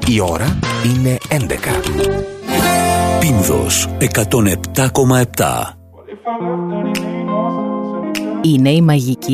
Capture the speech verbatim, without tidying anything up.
Η ώρα είναι έντεκα. Πίνδος εκατόν επτά κόμμα επτά. Είναι η μαγική